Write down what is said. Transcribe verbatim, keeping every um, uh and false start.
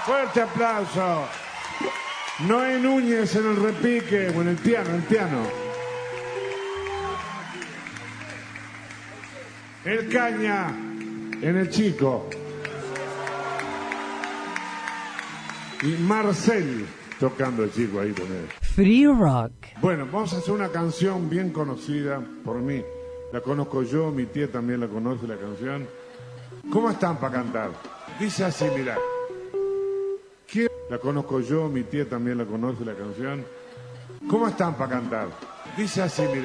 Fuerte aplauso. Noé Núñez en el repique, o en el piano, el piano. El Caña en el chico. Y Marcel tocando el chico ahí con él. Free Rock. Bueno, vamos a hacer una canción bien conocida por mí. La conozco yo, mi tía también la conoce la canción. ¿Cómo están para cantar? Dice así, mirá. ¿Quién? La conozco yo, mi tía también la conoce la canción. ¿Cómo están para cantar? Dice así, mirá.